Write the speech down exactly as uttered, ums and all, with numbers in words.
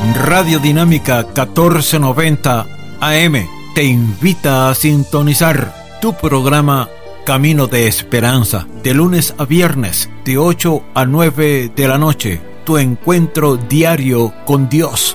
Radio Dinámica catorce noventa A M te invita a sintonizar tu programa Camino de Esperanza, de lunes a viernes, de ocho a nueve de la noche, tu encuentro diario con Dios.